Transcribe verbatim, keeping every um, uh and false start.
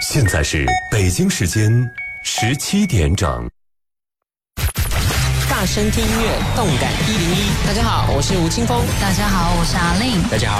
现在是北京时间十七点整。 大声听音乐，动感一零一。大家好，我是吴青峰。 大家好，我是阿令。 大家好，